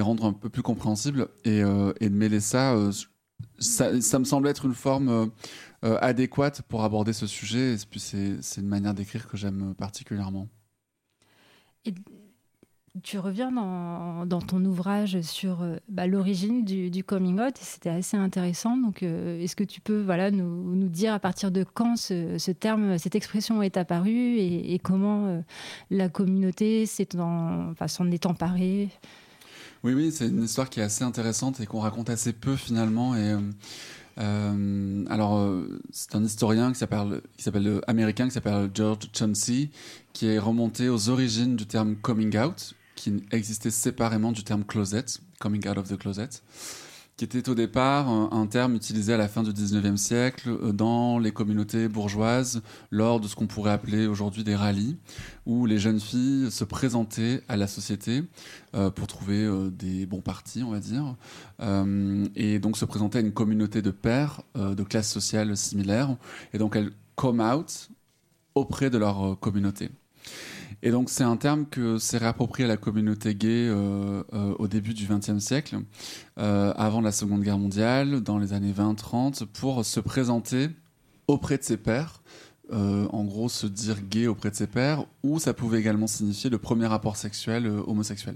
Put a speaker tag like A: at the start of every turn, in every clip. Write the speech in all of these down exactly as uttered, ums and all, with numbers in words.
A: rendre un peu plus compréhensible et, euh, et de mêler ça, euh, ça, ça me semble être une forme euh, euh, adéquate pour aborder ce sujet. Et puis c'est, c'est une manière d'écrire que j'aime particulièrement.
B: Et tu reviens dans, dans ton ouvrage sur euh, bah, l'origine du, du coming out, et c'était assez intéressant. Donc, euh, est-ce que tu peux voilà, nous, nous dire à partir de quand ce, ce terme, cette expression est apparue et, et comment euh, la communauté s'est en, enfin, s'en est emparée?
A: Oui, oui, c'est une histoire qui est assez intéressante et qu'on raconte assez peu finalement. Et, euh, euh, alors, euh, c'est un historien qui s'appelle, qui s'appelle euh, américain qui s'appelle George Chauncey, qui est remonté aux origines du terme coming out, qui existait séparément du terme closet, coming out of the closet, qui était au départ un, un terme utilisé à la fin du dix-neuvième siècle euh, dans les communautés bourgeoises lors de ce qu'on pourrait appeler aujourd'hui des rallyes, où les jeunes filles se présentaient à la société euh, pour trouver euh, des bons partis, on va dire, euh, et donc se présentaient à une communauté de pairs euh, de classes sociales similaires, et donc elles come out auprès de leur euh, communauté. Et donc c'est un terme que s'est réapproprié à la communauté gay euh, euh, au début du vingtième siècle, euh, avant la Seconde Guerre mondiale, dans les années vingt trente, pour se présenter auprès de ses pairs, euh, en gros se dire gay auprès de ses pairs, ou ça pouvait également signifier le premier rapport sexuel euh, homosexuel.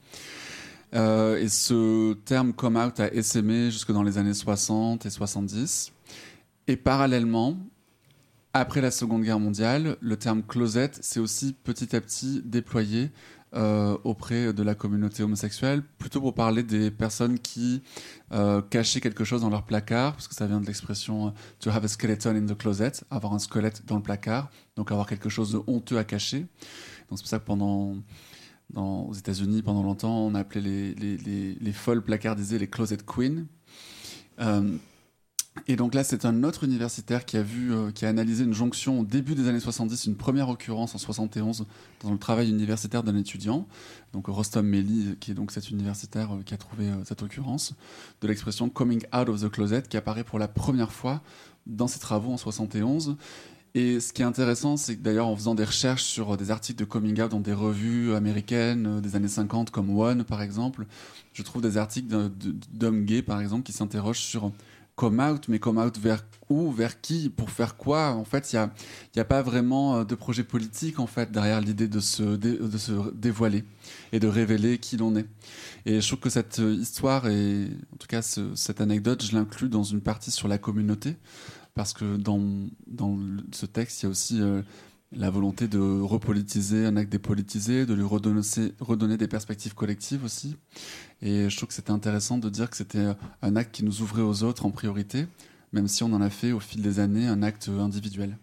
A: Euh, et ce terme come out a essaimé jusque dans les années soixante et soixante-dix. Et parallèlement, après la Seconde Guerre mondiale, le terme closet s'est aussi petit à petit déployé euh, auprès de la communauté homosexuelle, plutôt pour parler des personnes qui euh, cachaient quelque chose dans leur placard, parce que ça vient de l'expression euh, « to have a skeleton in the closet », avoir un squelette dans le placard, donc avoir quelque chose de honteux à cacher. Donc c'est pour ça que pendant, dans, aux États-Unis, pendant longtemps, on appelait les, les, les, les folles placardisées les closet queens. Euh, Et donc là, c'est un autre universitaire qui a vu, euh, qui a analysé une jonction au début des années soixante-dix, une première occurrence en soixante et onze dans le travail universitaire d'un étudiant, donc Rostom Meli, qui est donc cet universitaire euh, qui a trouvé euh, cette occurrence, de l'expression coming out of the closet, qui apparaît pour la première fois dans ses travaux en soixante et onze. Et ce qui est intéressant, c'est que d'ailleurs, en faisant des recherches sur des articles de coming out dans des revues américaines euh, des années cinquante, comme One par exemple, je trouve des articles de, de, d'hommes gays, par exemple, qui s'interrogent sur come out, mais come out vers où, vers qui, pour faire quoi? En fait, il n'y a, y a pas vraiment de projet politique en fait, derrière l'idée de se, dé, de se dévoiler et de révéler qui l'on est. Et je trouve que cette histoire, et en tout cas ce, cette anecdote, je l'inclus dans une partie sur la communauté, parce que dans, dans ce texte, il y a aussi euh, la volonté de repolitiser un acte dépolitisé, de lui redonner, redonner des perspectives collectives aussi. Et je trouve que c'était intéressant de dire que c'était un acte qui nous ouvrait aux autres en priorité, même si on en a fait au fil des années un acte individuel.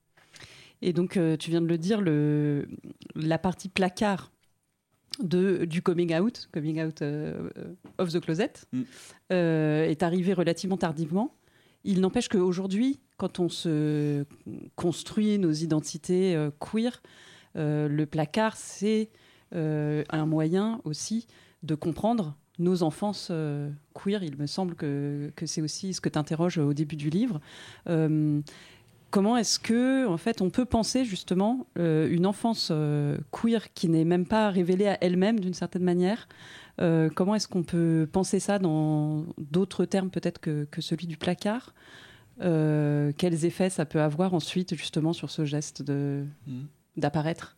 C: Et donc, euh, tu viens de le dire, le, la partie placard de, du coming out, coming out euh, of the closet, mm. euh, est arrivée relativement tardivement. Il n'empêche qu'aujourd'hui, quand on se construit nos identités euh, queer, euh, le placard, c'est euh, un moyen aussi de comprendre nos enfances euh, queer. Il me semble que, que c'est aussi ce que tu interroges au début du livre. Euh, comment est-ce que, en fait, on peut penser justement euh, une enfance euh, queer qui n'est même pas révélée à elle-même d'une certaine manière? Euh, comment est-ce qu'on peut penser ça dans d'autres termes peut-être que, que celui du placard? Euh, quels effets ça peut avoir ensuite justement sur ce geste de, mmh. d'apparaître?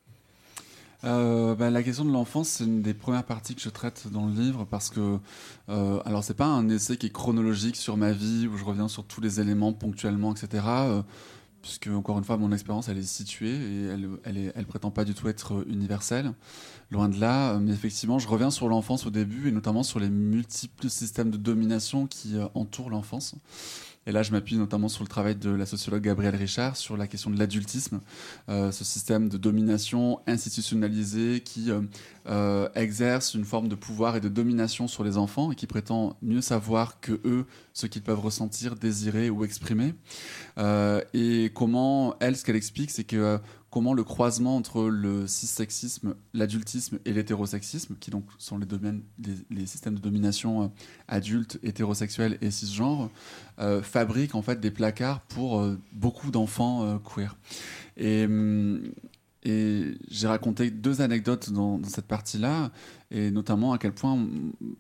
A: Euh, bah, la question de l'enfance, c'est une des premières parties que je traite dans le livre, parce que euh, alors c'est pas un essai qui est chronologique sur ma vie où je reviens sur tous les éléments ponctuellement, et cetera. Euh, puisque encore une fois mon expérience elle est située et elle elle, est, elle prétend pas du tout être universelle, loin de là. Mais effectivement, je reviens sur l'enfance au début et notamment sur les multiples systèmes de domination qui euh, entourent l'enfance. Et là, je m'appuie notamment sur le travail de la sociologue Gabrielle Richard sur la question de l'adultisme, euh, ce système de domination institutionnalisé qui euh, euh, exerce une forme de pouvoir et de domination sur les enfants et qui prétend mieux savoir que eux ce qu'ils peuvent ressentir, désirer ou exprimer. Euh, et comment, elle, ce qu'elle explique, c'est que euh, comment le croisement entre le cissexisme, l'adultisme et l'hétérosexisme, qui donc sont les domaines, les, les systèmes de domination euh, adultes, hétérosexuels et cisgenres, euh, fabriquent en fait des placards pour euh, beaucoup d'enfants euh, queer. Et, et j'ai raconté deux anecdotes dans, dans cette partie-là, et notamment à quel point